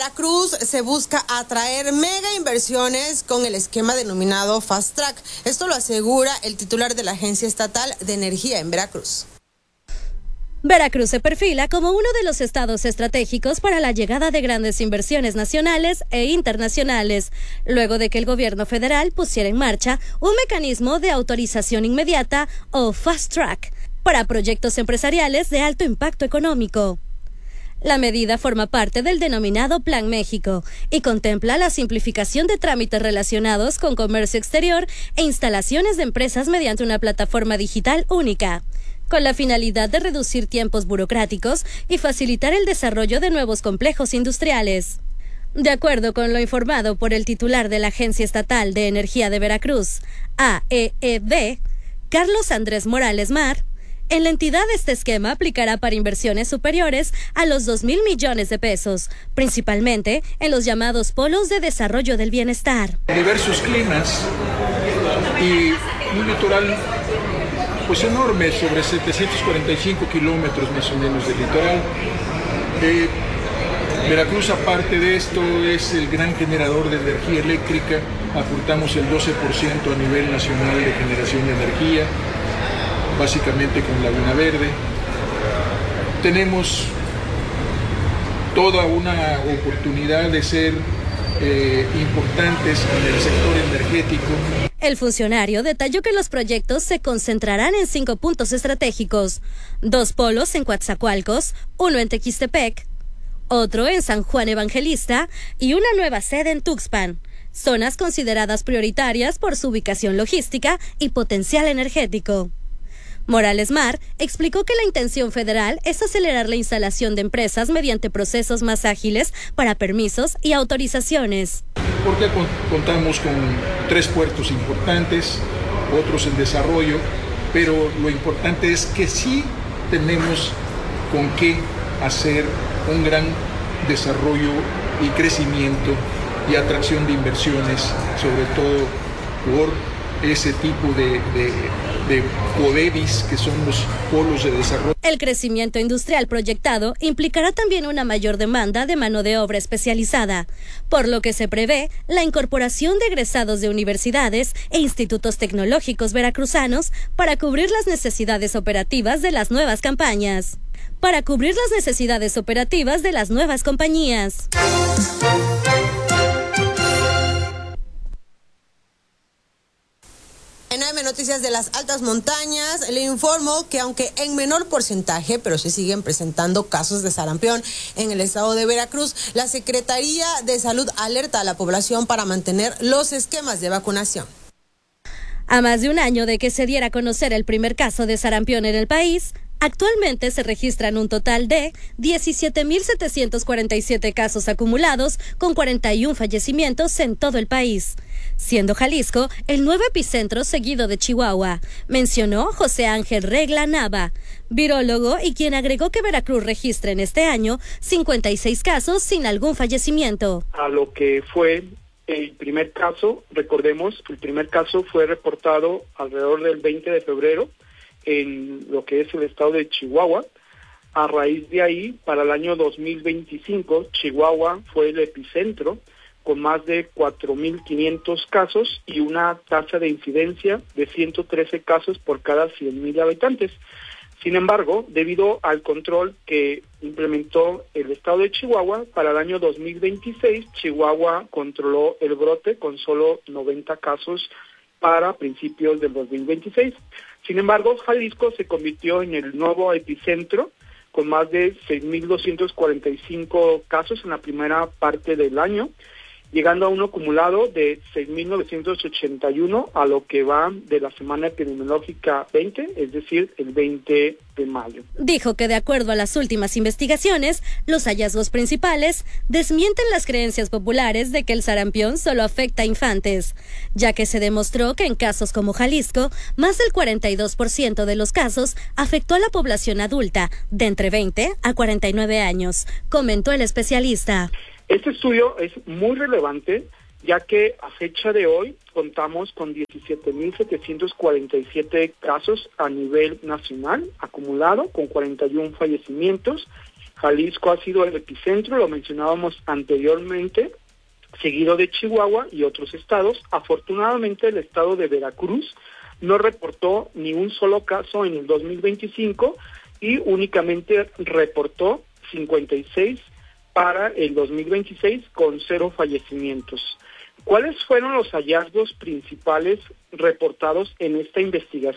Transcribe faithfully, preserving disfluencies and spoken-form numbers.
Veracruz se busca atraer mega inversiones con el esquema denominado Fast Track. Esto lo asegura el titular de la Agencia Estatal de Energía en Veracruz. Veracruz se perfila como uno de los estados estratégicos para la llegada de grandes inversiones nacionales e internacionales, luego de que el gobierno federal pusiera en marcha un mecanismo de autorización inmediata o Fast Track para proyectos empresariales de alto impacto económico. La medida forma parte del denominado Plan México y contempla la simplificación de trámites relacionados con comercio exterior e instalaciones de empresas mediante una plataforma digital única, con la finalidad de reducir tiempos burocráticos y facilitar el desarrollo de nuevos complejos industriales. De acuerdo con lo informado por el titular de la Agencia Estatal de Energía de Veracruz, A E E B, Carlos Andrés Morales Mar, en la entidad este esquema aplicará para inversiones superiores a los dos mil millones de pesos, principalmente en los llamados polos de desarrollo del bienestar. Diversos climas y un litoral pues enorme, sobre setecientos cuarenta y cinco kilómetros más o menos de litoral. Eh, Veracruz, aparte de esto, es el gran generador de energía eléctrica. Aportamos el doce por ciento a nivel nacional de generación de energía, básicamente con Laguna Verde. Tenemos toda una oportunidad de ser eh, importantes en el sector energético. El funcionario detalló que los proyectos se concentrarán en cinco puntos estratégicos: dos polos en Coatzacoalcos, uno en Tequistepec, otro en San Juan Evangelista y una nueva sede en Tuxpan, zonas consideradas prioritarias por su ubicación logística y potencial energético. Morales Mar explicó que la intención federal es acelerar la instalación de empresas mediante procesos más ágiles para permisos y autorizaciones. Porque contamos con tres puertos importantes, otros en desarrollo, pero lo importante es que sí tenemos con qué hacer un gran desarrollo y crecimiento y atracción de inversiones, sobre todo por ese tipo de, de, de PODEVIS, que son los polos de desarrollo. El crecimiento industrial proyectado implicará también una mayor demanda de mano de obra especializada, por lo que se prevé la incorporación de egresados de universidades e institutos tecnológicos veracruzanos para cubrir las necesidades operativas de las nuevas campañas. Para cubrir las necesidades operativas de las nuevas compañías. En A M Noticias de las Altas Montañas, le informo que aunque en menor porcentaje, pero se siguen presentando casos de sarampión en el estado de Veracruz, la Secretaría de Salud alerta a la población para mantener los esquemas de vacunación. A más de un año de que se diera a conocer el primer caso de sarampión en el país, actualmente se registran un total de diecisiete mil setecientos cuarenta y siete casos acumulados, con cuarenta y uno fallecimientos en todo el país, siendo Jalisco el nuevo epicentro seguido de Chihuahua, mencionó José Ángel Regla Nava, virólogo, y quien agregó que Veracruz registra en este año cincuenta y seis casos sin algún fallecimiento. A lo que fue el primer caso, recordemos, el primer caso fue reportado alrededor del veinte de febrero, en lo que es el estado de Chihuahua. A raíz de ahí, para el año dos mil veinticinco, Chihuahua fue el epicentro, con más de cuatro mil quinientos casos y una tasa de incidencia de ciento trece casos por cada cien mil habitantes. Sin embargo, debido al control que implementó el estado de Chihuahua, para el año dos mil veintiséis, Chihuahua controló el brote con solo noventa casos para principios del dos mil veintiséis. Sin embargo, Jalisco se convirtió en el nuevo epicentro, con más de seis mil doscientos cuarenta y cinco casos en la primera parte del año, llegando a un acumulado de seis mil novecientos ochenta y uno a lo que va de la semana epidemiológica veinte, es decir, el veinte de mayo. Dijo que de acuerdo a las últimas investigaciones, los hallazgos principales desmienten las creencias populares de que el sarampión solo afecta a infantes, ya que se demostró que en casos como Jalisco, más del cuarenta y dos por ciento de los casos afectó a la población adulta de entre veinte a cuarenta y nueve años, comentó el especialista. Este estudio es muy relevante, ya que a fecha de hoy contamos con diecisiete mil setecientos cuarenta y siete casos a nivel nacional acumulado, con cuarenta y uno fallecimientos. Jalisco ha sido el epicentro, lo mencionábamos anteriormente, seguido de Chihuahua y otros estados. Afortunadamente el estado de Veracruz no reportó ni un solo caso en el dos mil veinticinco y únicamente reportó cincuenta y seis para el dos mil veintiséis con cero fallecimientos. ¿Cuáles fueron los hallazgos principales reportados en esta investigación?